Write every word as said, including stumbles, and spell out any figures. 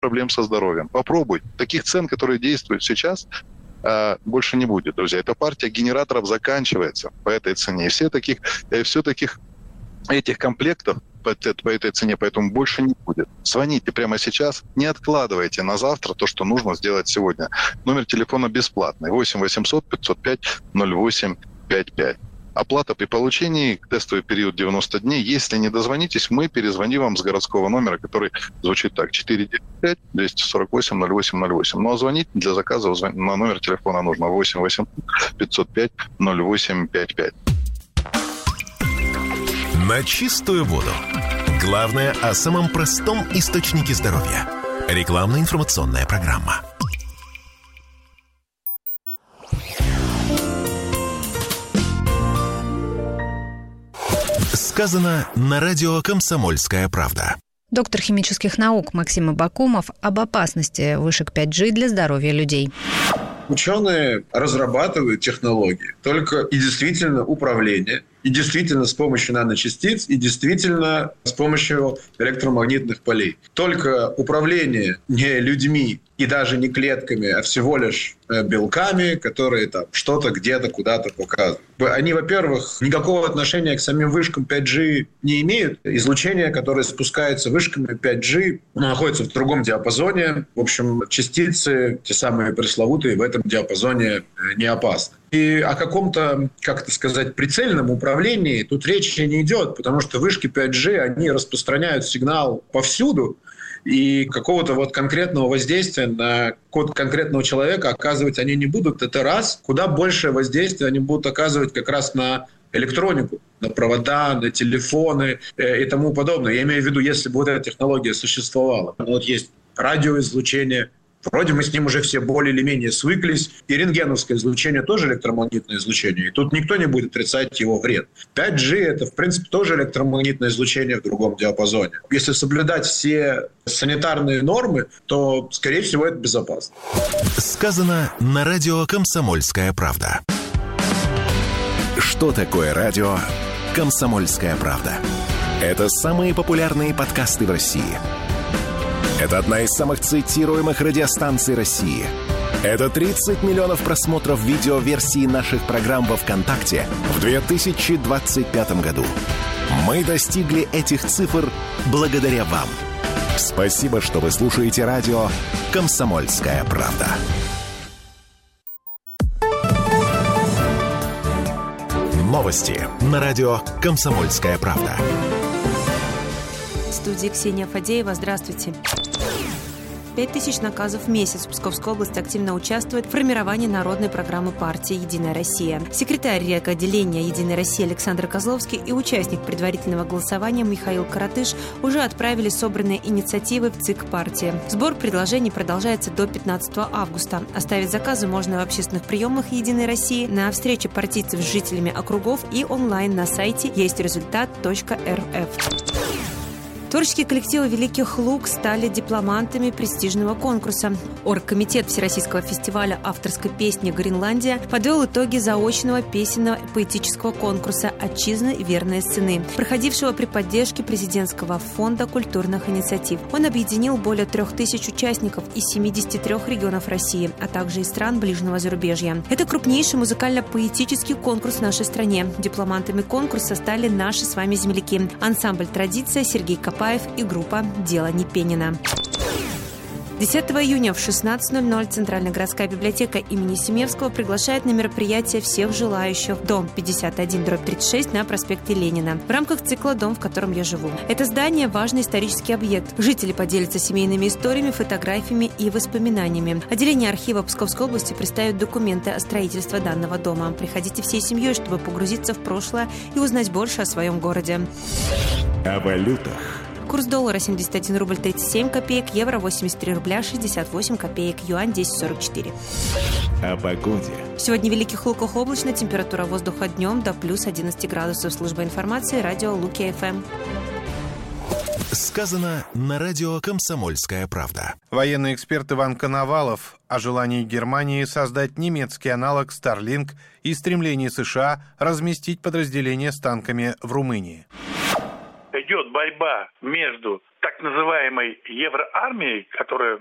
проблем со здоровьем. Попробуйте. Таких цен, которые действуют сейчас, больше не будет, друзья. Эта партия генераторов заканчивается по этой цене. И все таких, все таких этих комплектов по, по этой цене, поэтому больше не будет. Звоните прямо сейчас, не откладывайте на завтра то, что нужно сделать сегодня. Номер телефона бесплатный. восемь восемьсот пятьсот пять ноль восемь пять пять. Оплата при получении, тестовый период девяносто дней. Если не дозвонитесь, мы перезвоним вам с городского номера, который звучит так: четыре девять пять двести сорок восемь ноль восемь ноль восемь. Ну а звонить для заказа на номер телефона нужно восемь восемьсот пятьсот пять ноль восемь пять пять. На чистую воду. Главное о самом простом источнике здоровья. Рекламно-информационная программа. Сказано на радио «Комсомольская правда». Доктор химических наук Максим Абакумов об опасности вышек пять джи для здоровья людей. Ученые разрабатывают технологии только и действительно управление, и действительно с помощью наночастиц, и действительно с помощью электромагнитных полей. Только управление не людьми и даже не клетками, а всего лишь белками, которые там что-то где-то куда-то показывают. Они, во-первых, никакого отношения к самим вышкам пять джи не имеют. Излучение, которое спускается вышками пять джи, находится в другом диапазоне. В общем, частицы, те самые пресловутые, в этом диапазоне не опасны. И о каком-то, как это сказать, прицельном управлении тут речи не идет, потому что вышки пять джи, они распространяют сигнал повсюду, и какого-то вот конкретного воздействия на код конкретного человека оказывать они не будут. Это раз. Куда большее воздействие они будут оказывать как раз на электронику, на провода, на телефоны и тому подобное. Я имею в виду, если бы вот эта технология существовала. Вот есть радиоизлучение. Вроде мы с ним уже все более или менее свыклись. И рентгеновское излучение тоже электромагнитное излучение. И тут никто не будет отрицать его вред. пять джи – это, в принципе, тоже электромагнитное излучение в другом диапазоне. Если соблюдать все санитарные нормы, то, скорее всего, это безопасно. Сказано на радио «Комсомольская правда». Что такое радио «Комсомольская правда»? Это самые популярные подкасты в России. Это одна из самых цитируемых радиостанций России. Это тридцать миллионов просмотров видеоверсии наших программ во ВКонтакте в две тысячи двадцать пятом году. Мы достигли этих цифр благодаря вам. Спасибо, что вы слушаете радио «Комсомольская правда». Новости на радио «Комсомольская правда». В студии Ксения Фадеева. Здравствуйте. Пять тысяч наказов в месяц. Псковская область активно участвует в формировании народной программы партии «Единая Россия». Секретарь райотделения «Единой России» Александр Козловский и участник предварительного голосования Михаил Каратыш уже отправили собранные инициативы в ЦИК партии. Сбор предложений продолжается до пятнадцатого августа. Оставить заказы можно в общественных приемах «Единой России», на встрече партийцев с жителями округов и онлайн на сайте естьрезультат точка эр эф. Творческие коллективы «Великих Луг» стали дипломантами престижного конкурса. Оргкомитет Всероссийского фестиваля авторской песни «Гренландия» подвел итоги заочного песенно-поэтического конкурса «Отчизны. Верные сыны», проходившего при поддержке президентского фонда культурных инициатив. Он объединил более трех тысяч участников из семидесяти трёх регионов России, а также из стран ближнего зарубежья. Это крупнейший музыкально-поэтический конкурс в нашей стране. Дипломантами конкурса стали наши с вами земляки. Ансамбль «Традиция», Сергей Копаев и группа «Дело Непенина». десятого июня в шестнадцать ноль ноль Центральная городская библиотека имени Семевского приглашает на мероприятие всех желающих. Дом пятьдесят один дробь тридцать шесть на проспекте Ленина. В рамках цикла «Дом, в котором я живу». Это здание – важный исторический объект. Жители поделятся семейными историями, фотографиями и воспоминаниями. Отделение архива Псковской области представит документы о строительстве данного дома. Приходите всей семьей, чтобы погрузиться в прошлое и узнать больше о своем городе. О валютах. Курс доллара семьдесят один рубль тридцать семь копеек, евро восемьдесят три рубля шестьдесят восемь копеек, юань десять сорок четыре. О погоде. Сегодня в Великих Луках облачно, температура воздуха днем до плюс одиннадцать градусов. Служба информации, радио Луки-ФМ. Сказано на радио «Комсомольская правда». Военный эксперт Иван Коновалов о желании Германии создать немецкий аналог Starlink и стремлении США разместить подразделения с танками в Румынии. Идет борьба между так называемой евроармией, которая